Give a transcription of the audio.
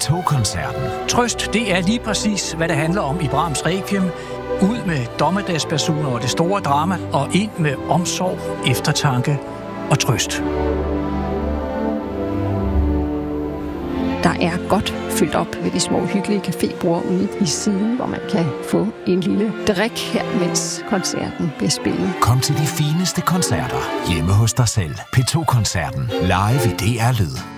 P2-koncerten. Trøst, det er lige præcis, hvad det handler om i Brahms Requiem. Ud med dommedagsbasuner og det store drama, og ind med omsorg, eftertanke og trøst. Der er godt fyldt op ved de små hyggelige cafébord ude i siden, hvor man kan få en lille drik her, mens koncerten bliver spillet. Kom til de fineste koncerter hjemme hos dig selv. P2-koncerten live i DR Lyd.